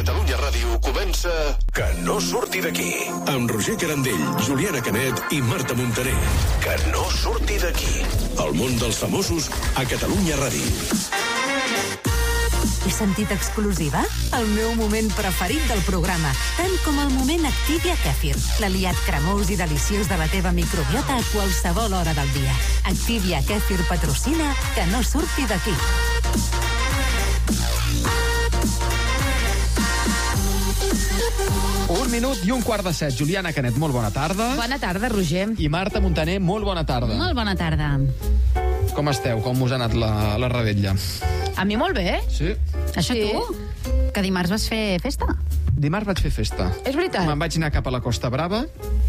Catalunya Ràdio comença Que no surti d'aquí, amb Roger Carandell, Juliana Canet i Marta Montaner. Que no surti d'aquí. El món dels famosos a Catalunya Ràdio. He sentit exclusiva? El meu moment preferit del programa, tant com el moment Activia Kefir, l'aliat cremós i deliciós de la teva microbiota a qualsevol hora del dia. Activia Kefir patrocina Que no surti d'aquí. Un minut i un quart de set. Juliana Canet, molt bona tarda. Bona tarda, Roger. I Marta Montaner, molt bona tarda. Molt bona tarda. Com esteu? Com us ha anat la revetlla? A mi molt bé. Sí? Això Sí. tu? Que dimarts vas fer festa? Dimarts vaig fer festa. És veritat. Me'n vaig anar cap a la Costa Brava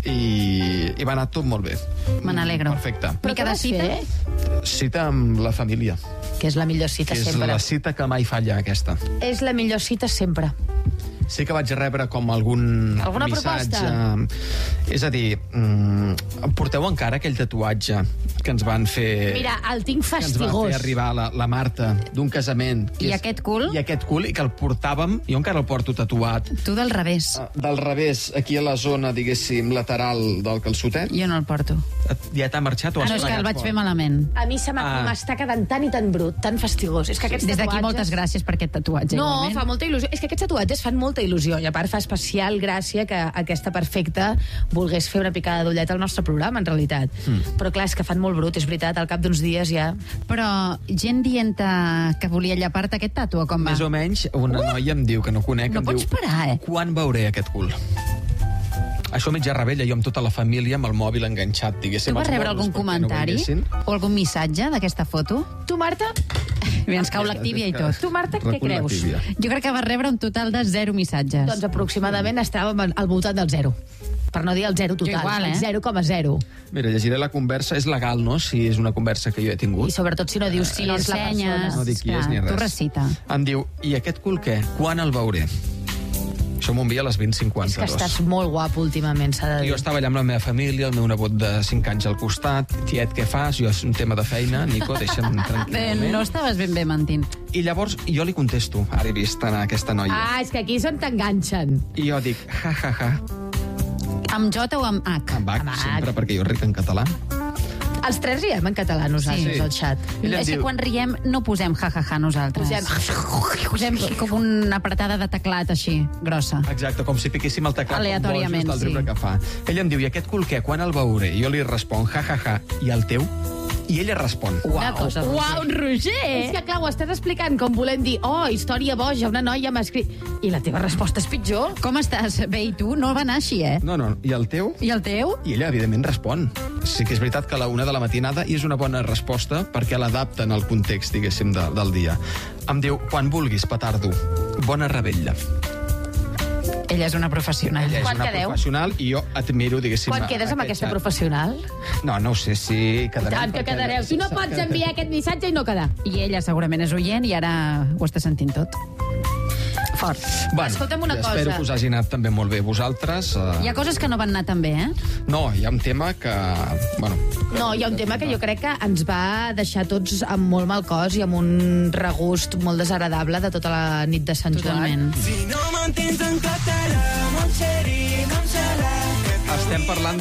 i va anar tot molt bé. Me n'alegro. Perfecte. Però Mica què de vas cita? fer? Cita amb la família, Que és la millor cita que és sempre. la cita que mai falla, aquesta. És la millor cita sempre. Sí que vaig rebre com algun Alguna missatge. proposta? És a dir, porteu encara aquell tatuatge que ens van fer... Mira, el tinc que ens va fastigós. fer arribar la Marta d'un casament. que I és- aquest cul? I aquest cul, i que el portàvem, jo encara el porto tatuat, Tu del revés. del revés, aquí a la zona, diguéssim, lateral del calçotet. Jo no el porto. Ja t'ha marxat o has No, és que el plegat vaig fora? fer malament. A mi m'està quedant tan i tan brut, tan fastigós. És que aquests Des d'aquí tatuatges... moltes gràcies per aquest tatuatge. No, igualment. fa molta il·lusió. És que aquests tatuatges fan molta il·lusió i a part fa especial gràcia que aquesta perfecta volgués fer una picada d'ullet al nostre programa, en realitat. Però clar, és que fan molt brut, és veritat, al cap d'uns dies ja... Però gent dient que volia llepar-te aquest tatu, o com va? Més o menys, una noia em diu, que no conec, No em pots diu, parar, eh? quan veuré aquest cul? Això mitja rebella, jo amb tota la família, amb el mòbil enganxat, diguéssim. Tu vas els rebre morros algun perquè no comentari veiessin. o algun missatge d'aquesta foto? Tu, Marta? Mira, ens cau l'Actívia i tot. Tu, Marta, què Recull creus? l'Actívia. Jo crec que vas rebre un total de 0 missatges. Doncs aproximadament estàvem al voltant del 0. Per no dir el 0 total, igual, el 0,0. Mira, llegiré la conversa. És legal, no?, si és una conversa que jo he tingut. I sobretot si no dius Si qui és la l'ensenyes... persona. No dic qui és clar, ni res. Tu recita. Em diu, i aquest cul què? Quan el veuré? Això m'ho envia a les 20:52. És que estàs molt guapo últimament, s'ha de dir. Jo estava allà amb la meva família, el meu nebot de 5 anys al costat. Tiet, què fas? Jo, és un tema de feina. Nico, deixa'm Bé, tranquil·lament. no estaves ben bé mentint. I llavors jo li contesto, ara he vist a aquesta noia. Ah, és que aquí és on t'enganxen. I jo dic, ja. Amb J o amb H? Amb H, Amb H. sempre, perquè jo ric en català. Els tres riem en català, nosaltres, Sí. al xat. Ella em És que diu- quan riem no posem jajaja nosaltres. Posem com una apretada de teclat així, grossa. Exacte, com si piquéssim el teclat Aleatòriament, del riure sí. que fa. Ella em diu, i aquest cul què? Quan el veuré? I jo li responc, ja. I el teu? I ella respon, Una cosa, Roger. Uau, Roger! És que, clar, ho estàs explicant com volem dir, oh, història boja, una noia m'ha escrit... I la teva resposta és pitjor. Com estàs? Bé, i tu? No va anar així, eh? No, i el teu? I el teu? I ella, evidentment, respon. Sí que és veritat que a la 1 de la matinada i és una bona resposta perquè l'adapten al context, diguéssim, del dia. Em diu, quan vulguis, petardo. Bona revetlla. Ella és una professional. Ella és Quan una quedeu? professional i jo admiro, diguéssim... Quan quedes amb aquesta xat. professional? No ho sé, si quedarem. Tant que perquè- quedareu. Tu no pots enviar aquest missatge i no quedar. I ella segurament és oient i ara ho està sentint tot. Fort. Bueno, Escolta'm una espero cosa. que us hagi anat també molt bé vosaltres. Hi ha coses que no van anar tan bé, eh? No, hi ha un tema que... Bueno, No, hi ha un tema que jo crec que ens va deixar tots amb molt mal cos i amb un regust molt desagradable de tota la nit de Sant Joan. Totalment. Si no m'entens en català, Montserrat, Montserrat, estem parlant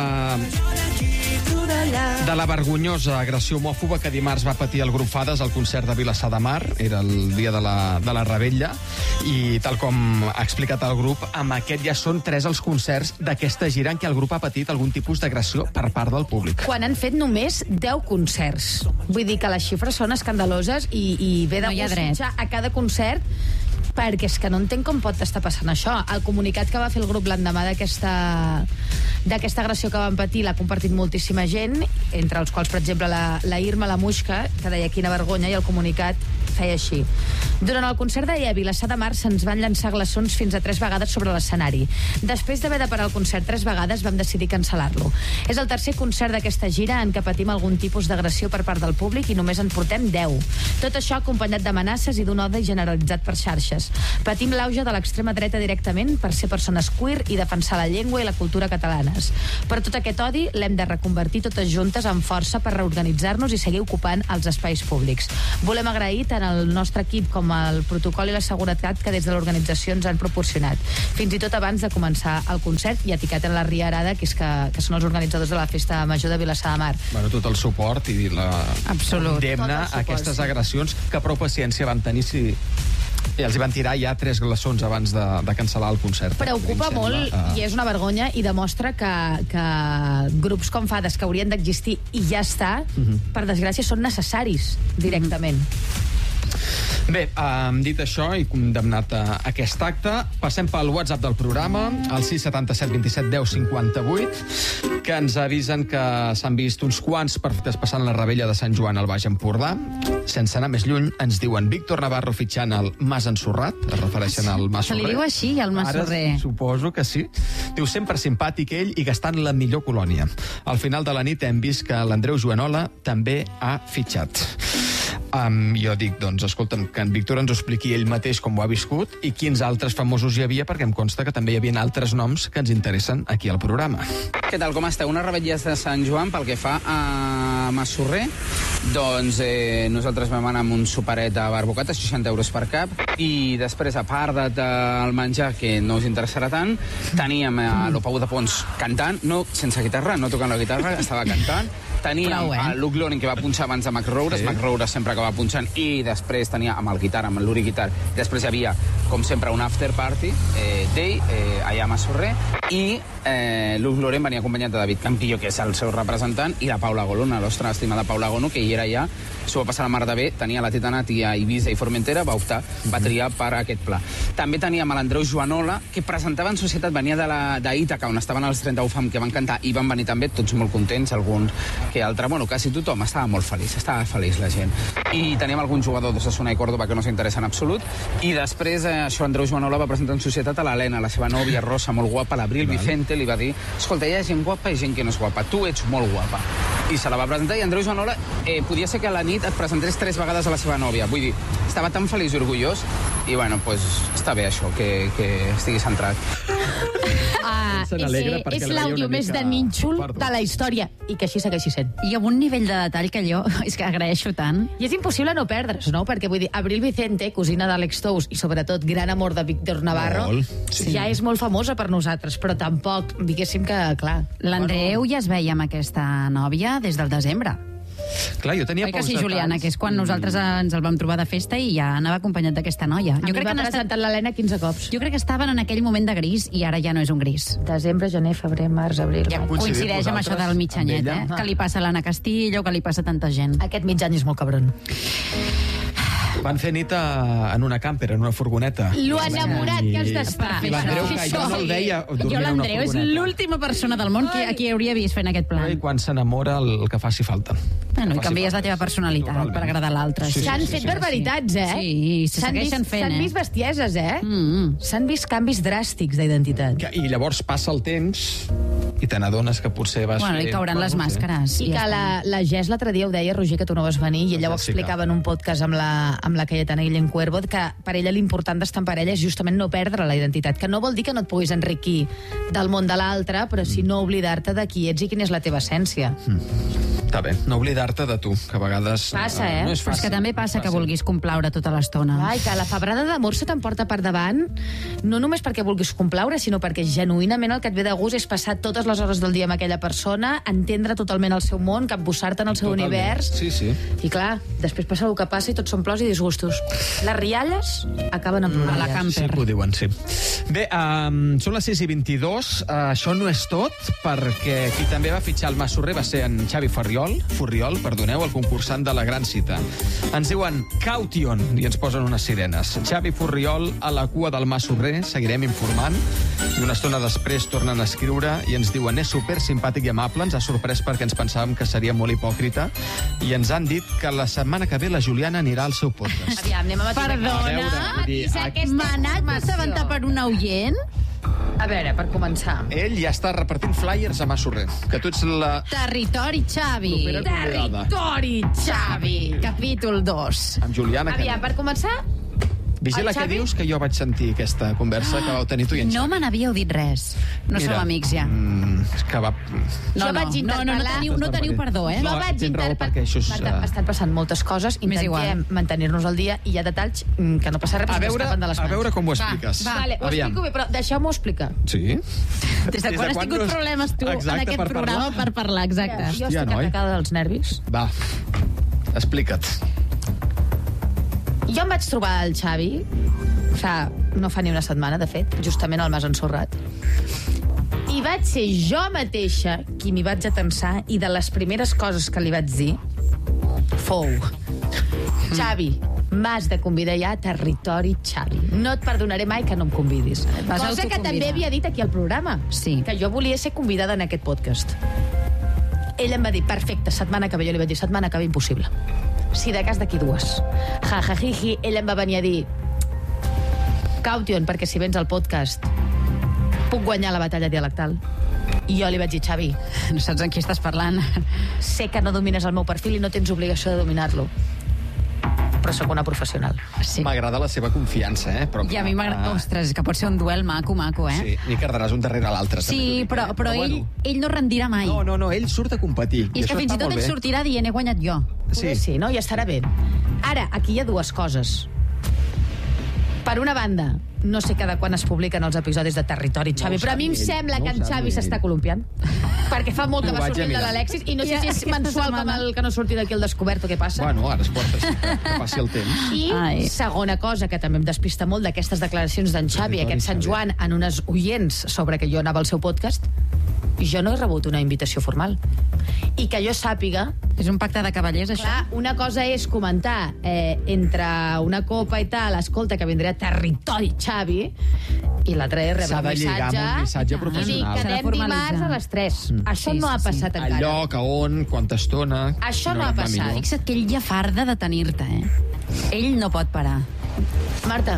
de la vergonyosa agressió homòfoba que dimarts va patir el grup Fades al concert de Vilassar de Mar. Era el dia de la revetlla i, tal com ha explicat el grup, amb aquest ja són 3 els concerts d'aquesta gira en què el grup ha patit algun tipus d'agressió per part del públic. Quan han fet només 10 concerts. Vull dir que les xifres són escandaloses i ve de No hi ha gust dret. fitxar a cada concert perquè és que no entenc com pot estar passant això. El comunicat que va fer el grup l'endemà d'aquesta agressió que van patir l'ha compartit moltíssima gent, entre els quals, per exemple, la Irma la Muixca, que deia quina vergonya, i el comunicat feia així. Durant el concert d'ahir a Vilassar de Mar se'ns van llançar glaçons fins a 3 vegades sobre l'escenari. Després d'haver de parar el concert 3 vegades vam decidir cancel·lar-lo. És el tercer concert d'aquesta gira en què patim algun tipus d'agressió per part del públic i només en portem 10. Tot això acompanyat d'amenaces i d'un odi generalitzat per xarxes. Patim l'auge de l'extrema dreta directament per ser persones queer i defensar la llengua i la cultura catalanes. Per tot aquest odi l'hem de reconvertir totes juntes amb força per reorganitzar-nos i seguir ocupant els espais públics. Volem agrair tant tant el nostre equip com el protocol i la seguretat que des de l'organització ens han proporcionat. Fins i tot abans de començar el concert i etiqueten la Riarada, que són els organitzadors de la Festa Major de Vilassar de Mar. Bueno, tot el suport i la condemna a aquestes agressions, que prou paciència van tenir si els hi van tirar ja 3 glaçons abans de cancel·lar el concert. Preocupa molt i és una vergonya i demostra que grups com Fades, que haurien d'existir i ja està, per desgràcia són necessaris directament. Bé, dit això i condemnat a aquest acte, passem pel WhatsApp del programa, el 677 27 10 58, que ens avisen que s'han vist uns quants perfectes passant la Rebella de Sant Joan al Baix Empordà. Sense anar més lluny, ens diuen Víctor Navarro fitxant el Mas Ensorrat, es refereixen al Mas Se li Sorrer. diu així, el Mas Sorrer. Ara suposo que sí. Diu, sempre simpàtic ell i gastant la millor colònia. Al final de la nit hem vist que l'Andreu Joanola també ha fitxat. Jo dic, doncs, escolta'm, que en Víctor ens ho expliqui ell mateix com ho ha viscut i quins altres famosos hi havia, perquè em consta que també hi havia altres noms que ens interessen aquí al programa. Què tal, com esteu? Unes revetlles de Sant Joan pel que fa a Massorrer. Doncs nosaltres vam anar amb un superet de barbocata, 60 euros per cap, i després, a part del menjar, que no us interessarà tant, teníem l'Opau de Pons cantant, no sense guitarra, no tocant la guitarra, estava cantant. Teníem el Luke Loring, que va punxar abans de Mac Roures, Mac Roures sempre acaba punxant, i després tenia amb el guitar, amb l'Uri Guitar. Després hi havia, com sempre, un after party d'ell, allà a Massorrer, i Luke Loring venia acompanyat de David Campillo, que és el seu representant, i la Paula Golo, la nostra estimada Paula Golo, que hi era allà, s'ho va passar la mar de bé, tenia la Titanat i a Ibiza i Formentera, va optar, va triar per aquest pla. També teníem l'Andreu Joanola, que presentava en societat, venia d'Ítaca, on estaven els 30 UFAM que van cantar, i van venir també tots molt contents, alguns que altre, bueno, quasi tothom estava molt feliç, estava feliç la gent. I teníem algun jugador d'Osasuna i Córdoba que no s'interessa en absolut, i després això Andreu Joanola va presentar en societat a l'Helena, la seva nòvia rosa, molt guapa, l'Abril Vicente, li va dir, escolta, hi ha gent guapa i gent que no és guapa, tu ets molt guapa. I se la va presentar, i Andreu Joanola podia ser que a la nit et presentés 3 vegades a la seva nòvia, vull dir, estava tan feliç i orgullós, i bueno, pues està bé això, que estigui centrat. És l'àudio més de nínxol de la història, i que així segueixi sent. I amb un nivell de detall que jo és que agraeixo tant. I és impossible no perdre's, no? Perquè, vull dir, Abril Vicente, cosina d'Àlex Tous i, sobretot, gran amor de Víctor Navarro, ja és molt famosa per nosaltres, però tampoc, diguéssim que, clar... L'Andreu ja es veia amb aquesta nòvia des del desembre. Clar, jo tenia que sí, Juliana, que és quan nosaltres ens el vam trobar de festa i ja anava acompanyat d'aquesta noia. Jo crec que han presentat l'Helena 15 cops. Jo crec que estaven en aquell moment de gris i ara ja no és un gris. Desembre, gener, febrer, març, abril... Ja coincideix amb això del mig anyet, que li passa a l'Anna Castillo, que li passa a tanta gent. Aquest mig any és molt cabron. Van fer nit en una camper, en una furgoneta. Lo enamorat que has d'estar. I l'Andreu, que jo no el veia dormint en una furgoneta. Jo l'Andreu és l'última persona del món a qui hauria vist fent aquest plan. I quan s'enamora, el que faci falta. Bueno, i canvies la teva personalitat per agradar l'altre. S'han fet barbaritats, eh? Sí, se segueixen fent, S'han vist bestieses, eh? S'han vist canvis dràstics d'identitat. I llavors passa el temps i te n'adones que potser vas... Bueno, i cauran les màscares. I que la Jess l'altre dia ho deia, Roger, que tu no vas venir, i ella ho explicava en un podcast amb la Cayetana Guillén Cuervo, que per ella l'important d'estar en parella és justament no perdre la identitat, que no vol dir que no et puguis enriquir del món de l'altre, però sí no oblidar-te de qui ets i quina és la teva essència. Està bé, no oblidar-te de tu, que a vegades... Passa, no és fàcil. Però és que també passa que vulguis complaure tota l'estona. Ai, que la febrada d'amor se t'emporta per davant, no només perquè vulguis complaure, sinó perquè genuïnament el que et ve de gust és passar totes les hores del dia amb aquella persona, entendre totalment el seu món, capbussar-te en el seu univers. Sí, sí. I clar, després passa el que passa i tot són plors i disgustos. Les rialles acaben en ploralles. A la camper. Sí que ho diuen, sí. Bé, són les 6:22. Això no és tot, perquè qui també va fitxar el Massorrer va ser en Xavi Furriol, el concursant de la gran cita. Ens diuen Caution i ens posen unes sirenes. Xavi Furriol a la cua del Massorrer, seguirem informant, i una estona després tornen a escriure i ens diuen és super simpàtic i amable, ens ha sorprès perquè ens pensàvem que seria molt hipòcrita i ens han dit que la setmana que ve la Juliana anirà al seu podcast. Aviam, anem a matisar. Perdona, m'ha anat assabentar per un oient? A veure, per començar. Ell ja està repartint flyers a Massorrer, que tu ets la... Territori Xavi. Territori Xavi. Capítol 2. Amb Juliana Aviam, per començar, Vigila El què Xavi- dius, que jo vaig sentir aquesta conversa que vau tenir tu i en No Xavi. me n'havíeu dit res. No Mira, som amics, ja. És que va... Jo vaig interpel·lar- no teniu perdó, eh? No, Jo vaig tens raó, interpel·lar... perquè això és, Marta, estan passant moltes coses, M'és igual. intentem mantenir-nos al dia i hi ha detalls que no passa res, però s'escapen de les mans. A veure com ho expliques. Vale, ho explico bé, però deixeu-m'ho explicar. Sí? Des de quan has tingut problemes tu en aquest programa per parlar, exacte. Jo Hòstia, estic noi. atacada dels nervis. Va, explica't. Jo em vaig trobar el Xavi no fa ni una setmana, de fet, justament al Mas Ensorrat. I vaig ser jo mateixa qui m'hi vaig atensar i de les primeres coses que li vaig dir fou: Xavi, m'has de convidar ja a Territori Xavi. No et perdonaré mai que no em convidis. vas Cosa que autoconvidar. també havia dit aquí al programa. Sí. Que jo volia ser convidada en aquest podcast. Ell em va dir, perfecte, setmana que ve. Jo li vaig dir, setmana que ve, impossible. Si de cas d'aquí dues. Jajajiji, ell em va venir a dir, caution, perquè si vens al podcast puc guanyar la batalla dialectal. I jo li vaig dir, Xavi, No saps amb qui estàs parlant. sé que no domines el meu perfil i no tens obligació de dominar-lo, però sóc una professional. Sí. M'agrada la seva confiança, eh? Però, I a mi m'agrada... Ostres, que pot ser un duel maco, eh? Sí, n'hi cardaràs un darrere l'altre. Sí, però ell no rendirà mai. No, ell surt a competir. I és que això fins i està tot molt ell bé. sortirà dient he guanyat jo. Sí, no? I estarà bé. Ara, aquí hi ha dues coses. Per una banda, no sé cada quan es publiquen els episodis de Territori Xavi, No ho però a mi em sap ell, sembla no que ho en sap Xavi ell. s'està columpiant. Perquè fa molt que Ho va vaig a sortint de mirar. l'Alexis i no sé I si és aquesta mensual setmana. com el que no surti d'aquí el descobert o què passa. Bueno, ara es porta així, que passi el temps. I Ai. segona cosa, que també em despista molt d'aquestes declaracions d'en Xavi, Territori aquest Sant Xavi. Joan, en unes oients sobre que jo anava al seu podcast, jo no he rebut una invitació formal. I que jo sàpiga, És un pacte de cavallers, això? clar, una cosa és comentar entre una copa i tal, escolta, que vindré a Territori Xavi, i l'altra és S'ha rebre de un lligar amb un missatge i dir, professional. S'ha de quedem formalitzar. dimarts a les 3. Això Sí, no ha sí, sí. passat El encara. lloc, a on, quanta estona... Això no quina ha hora passat. millor. Fixa't que ell ja farda de tenir-te, eh? Ell no pot parar. Marta,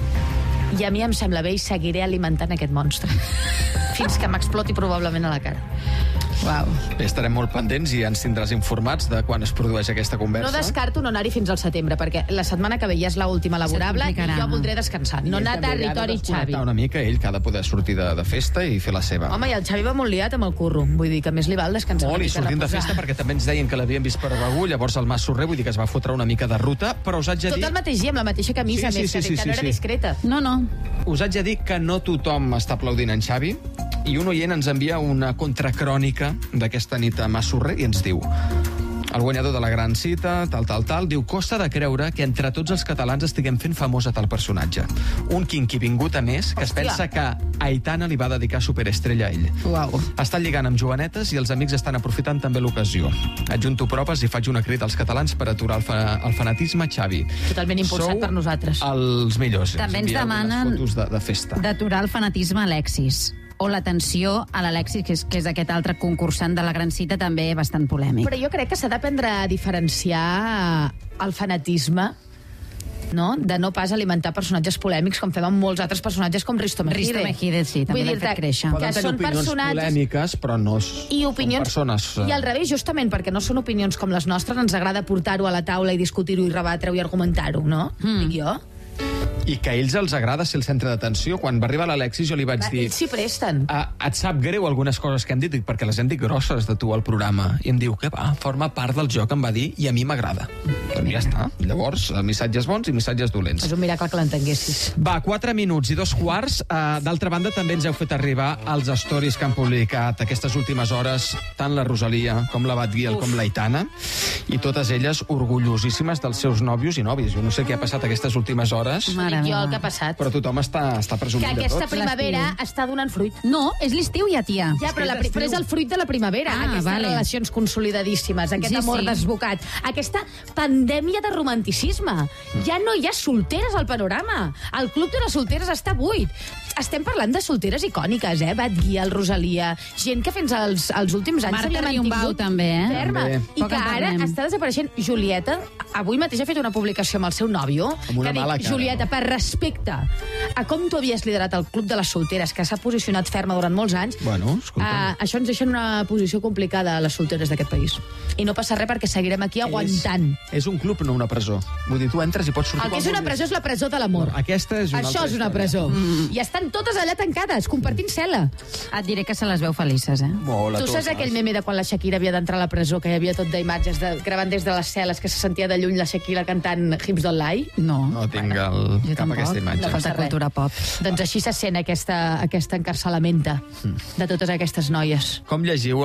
i a mi em sembla bé i seguiré alimentant aquest monstre. Fins que m'exploti probablement a la cara. Uau. Bé, estarem molt pendents i ens tindràs informats de quan es produeix aquesta conversa. No descarto no anar-hi fins al setembre, perquè la setmana que ve ja és l'última laborable i complicarà. jo voldré descansar. No I ell anar a també li ha de Territori desconnectar Xavi. una mica, ell que ha de poder sortir de festa i fer la seva. Home, i el Xavi va molt liat amb el curro. Vull dir que més li val descansar Molt, una i mica. sortint de reposar. festa, perquè també ens deien que l'havien vist per Begur, llavors el Mas Sorrer, vull dir que es va fotre una mica de ruta, però us haig de Tot dir... el mateix dia, amb la mateixa camisa, Sí, més, sí, sí, que no era sí. discreta. No. Us haig de dir que no tothom està aplaudint en Xavi, i un oient ens envia una contracrònica d'aquesta nit a Mas Sorrer i ens diu: el guanyador de la gran cita, tal, diu, costa de creure que entre tots els catalans estiguem fent famós a tal personatge. Un quinqui vingut a més que es Hòstia. pensa que Aitana li va dedicar Superestrella a ell. Uau. Està lligant amb jovenetes i els amics estan aprofitant també l'ocasió. Adjunto proves i faig una crida als catalans per aturar el fanatisme, Xavi. Totalment impulsat Sou per nosaltres. els millors. També ens envia algunes demanen fotos de festa. d'aturar el fanatisme a Alexis. O l'atenció a l'Alexis, que és aquest altre concursant de la gran cita, també bastant polèmic. Però jo crec que s'ha d'aprendre a diferenciar el fanatisme, no? De no pas alimentar personatges polèmics com fem amb molts altres personatges com Risto Mejide. Risto Mejide, sí, també Vull l'hem dir-te fet créixer. que Poden tenir són opinions personatges polèmiques, però no i opinions persones... i al revés, justament perquè no són opinions com les nostres, ens agrada portar-ho a la taula i discutir-ho i rebatre-ho i argumentar-ho, no? Dic jo. I que a ells els agrada ser el centre d'atenció. Quan va arribar l'Alexis jo li vaig dir... Ells s'hi presten. Et sap greu algunes coses que hem dit? Dic, perquè les hem dit grosses de tu al programa. I em diu que va, forma part del joc, em va dir, i a mi m'agrada. Doncs ja està. Llavors, missatges bons i missatges dolents. És un miracle que l'entenguessis. Va, 4 minuts i 2 quarts. D'altra banda, també ens heu fet arribar els stories que han publicat aquestes últimes hores, tant la Rosalia com la Batguiel com l'Aitana, i totes elles orgullosíssimes dels seus nòvios i nòvies. Jo no sé què ha passat aquestes últimes hores, Mare Dic jo meva. el que ha passat. però tothom està Que presumint de aquesta tot. primavera està donant fruit. No, és l'estiu ja, tia. Ja, però és el fruit de la primavera. Ah, Aquestes vale. relacions consolidadíssimes, aquest Sí, amor sí. desbocat, aquesta pandèmia de romanticisme. Ja no hi ha solteres al panorama. El club de les solteres està buit. Estem parlant de solteres icòniques, Batguiel, Rosalia, gent que fins als últims anys Marta s'havia Riombau, mantingut també, ferma. També. I Poc que en ara parlem. està desapareixent. Julieta, avui mateix ha fet una publicació amb el seu nòvio, Amb una que mala dic, cara, Julieta, no? per respecte a com tu havies liderat el Club de les Solteres, que s'ha posicionat ferma durant molts anys, Bueno, escolta. això ens deixa en una posició complicada a les solteres d'aquest país. I no passa res perquè seguirem aquí aguantant. És un club, no una presó. Vull dir, tu entres i pots sortir... El que és una presó és la presó de l'amor. Aquesta és una Això altra és una història. presó. I estan totes allà tancades, compartint cel·la. Et diré que se les veu felices, eh? Molt a Tu saps totes. aquell meme de quan la Shakira havia d'entrar a la presó, que hi havia tot d'imatges gravant des de les cel·les, que se sentia de lluny la Shakira cantant Hips Don't Lie? No. No tinc Jo cap tampoc. aquesta imatge. No falta passa res. cultura pop. Doncs així se sent aquesta encarcelamenta de totes aquestes noies. Com llegiu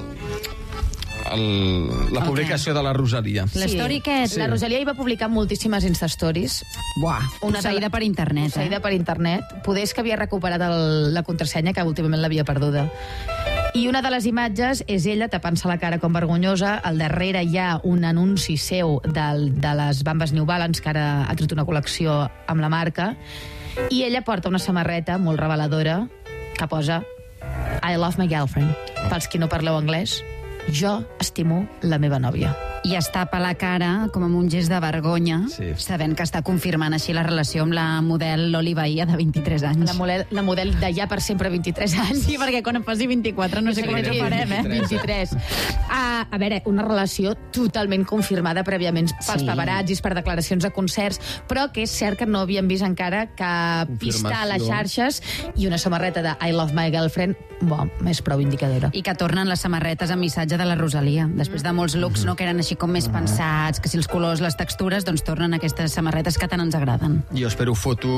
la publicació de la Rosalia? L'story aquest? La Rosalia hi va publicar moltíssimes Insta-Stories. Buah, Una posseïda per internet, Posseïda per internet. Poder és que havia recuperat la contrasenya, que últimament l'havia perduda. I una de les imatges és ella tapant-se la cara com vergonyosa. Al darrere hi ha un anunci seu de les bambes New Balance, que ara ha tret una col·lecció amb la marca, i ella porta una samarreta molt reveladora que posa I love my girlfriend. Pels qui no parleu anglès, jo estimo la meva nòvia. I es tapa la cara com amb un gest de vergonya, Sí. sabent que està confirmant així la relació amb la model Loli Bahia, de 23 anys. La model de ja per sempre 23 anys. Sí, perquè quan em faci 24 no sé com ens ho farem, eh? 23. A veure, una relació totalment confirmada prèviament pels Sí. paparazzis, per declaracions a concerts, però que és cert que no havíem vist encara cap pista a les xarxes, i una samarreta de I love my girlfriend, és prou indicadora. I que tornen les samarretes amb missatge de la Rosalia. Després de molts looks, no, que eren així com més pensats, que si els colors, les textures, doncs tornen aquestes samarretes que tant ens agraden. Jo espero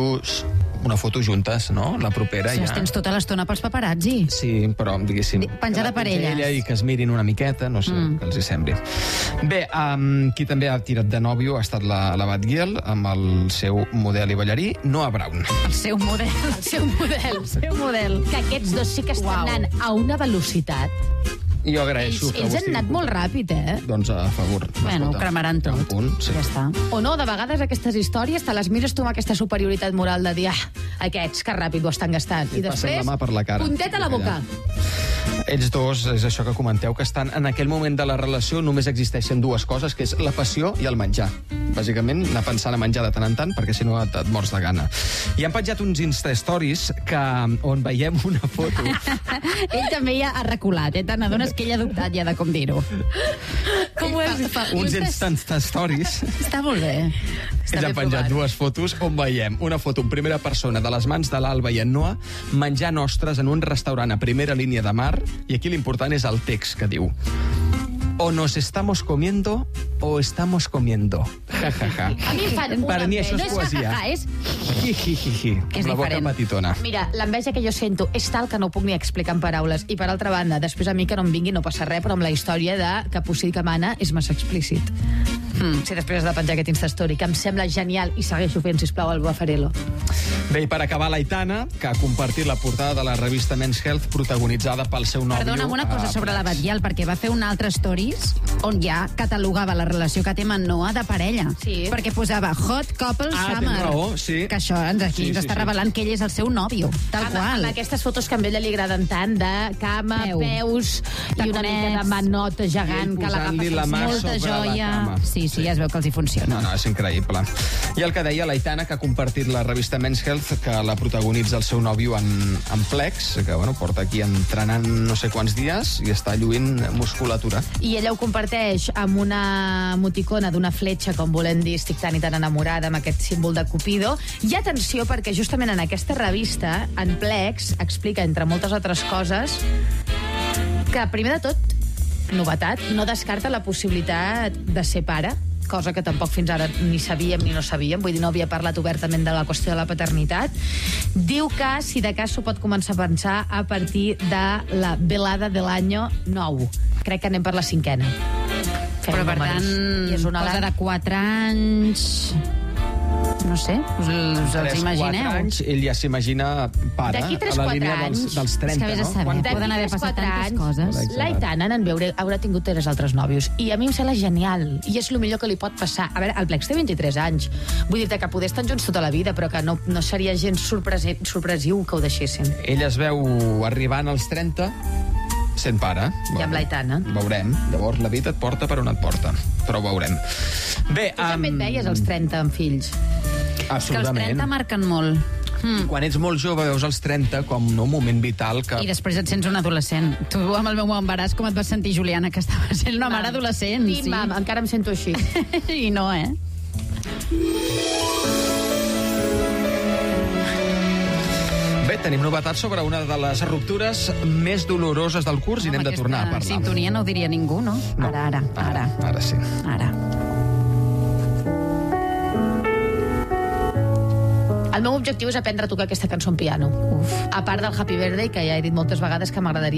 una foto juntes, no? La propera Si les ja. tens tota l'estona pels paparazzi. Sí, però diguéssim... Penjada que la per penja elles. ella i que es mirin una miqueta, no sé, que els hi sembli. Bé, qui també ha tirat de nòvio ha estat la Batgirl, amb el seu model i ballarí, Noah Brown. El seu model. El seu model. El seu model. Que aquests dos sí que estan Uau. anant a una velocitat. Jo agraeixo que Ells ho han anat estiguin molt ràpid, eh? Doncs a favor. Bueno, ho Escolta, cremaran hi ha un tot. punt, sí. Ja està. O no, de vegades aquestes històries te les mires tu amb aquesta superioritat moral de dir aquests que ràpid ho estan gastant. I Et passen després, la mà per la cara. puntet a la boca. Ells dos, és això que comenteu, que estan en aquell moment de la relació només existeixen dues coses, que és la passió i el menjar. Bàsicament, anar pensant a menjar de tant en tant, perquè si no et mors de gana. I han penjat uns Insta-stories on veiem una foto. Ell també ja ha reculat, Te n'adones que ell ha dubtat ja de com dir-ho. Com ho és? Uns Insta-stories. Està molt bé. Ells han penjat dues fotos on veiem una foto en primera persona de les mans de l'Alba i en Noah menjant ostres en un restaurant a primera línia de mar, i aquí l'important és el text que diu: o nos estamos comiendo o estamos comiendo. Ja, ja, ja. A mi em fan una Per mi això enveja. és poesia. No és Ji, És amb la boca diferent. petitona. Mira, l'enveja que jo sento és tal que no ho puc ni explicar en paraules. I per altra banda, després a mi que no em vingui no passa res, però amb la història de que Pussy que mana és massa explícit. Si després has de penjar aquest Instastory, que em sembla genial, i segueixo fent, sisplau, el Bafarelo. Bé, i per acabar, l'Aitana, que ha compartit la portada de la revista Men's Health protagonitzada pel seu nòvio. Perdona'm una cosa sobre la Batgirl, perquè va fer un altre stories on ja catalogava la relació que té amb en Noah de parella. Sí. Perquè posava Hot Couple Ah, Summer. tens raó, sí. Que això aquí ens està revelant que ell és el seu nòvio, tal qual. Amb aquestes fotos que a ella li agraden tant, de cama, peus, i una taconets, mica de manota gegant I que l'agafa posant-li la mà Molta sobre la joia. cama. Sí, ja es veu que els hi funciona. No, és increïble. I el que deia l'Aitana, que ha compartit la revista Men's Health, que la protagonitza el seu nòvio en Plex, que bueno, porta aquí entrenant no sé quants dies i està lluint musculatura. I ella ho comparteix amb una emoticona d'una fletxa, com volem dir, estic tan i tan enamorada, amb aquest símbol de Cupido. I atenció, perquè justament en aquesta revista, en Plex, explica, entre moltes altres coses, que, primer de tot, novetat, no descarta la possibilitat de ser pare, cosa que tampoc fins ara ni sabíem ni no sabíem, vull dir, no havia parlat obertament de la qüestió de la paternitat. Diu que, si de cas, s'ho pot començar a pensar a partir de la velada de l'any 9. Crec que anem per la 5ª. Però, per tant, I és una cosa de 4 anys... No sé, us els 3-4 imagineu? anys, ell ja s'imagina pare, D'aquí a la 3-4 línia anys, dels 30, és que vés a no? saber. Poden haver passat tantes coses. L'Aitana en veure haurà tingut 3 altres nòvios. I a mi em sembla genial. I és el millor que li pot passar. A veure, el Plex té 23 anys. Vull dir-te que poder estar junts tota la vida, però que no seria gens sorpresiu que ho deixessin. Ell es veu arribant als 30 sent pare. I amb l'Aitana. Veurem. Llavors la vida et porta per on et porta. Però ho veurem. Bé, Tu també et veies als 30 amb fills. Que els Absolutament. 30 marquen molt. Quan ets molt jove veus els 30 com un moment vital que... I després et sents un adolescent. Tu, amb el meu embaràs, com et vas sentir, Juliana, que estava sent una mare adolescent? Sí, mam, encara em sento així. I no, Bé, tenim novetats sobre una de les ruptures més doloroses del curs i n'hem de tornar a parlar. Sintonia no ho diria ningú, no? No. Ara sí. Ara. El meu objectiu és aprendre a tocar aquesta cançó en piano. A part del Happy Birthday, que ja he dit moltes vegades que m'agradaria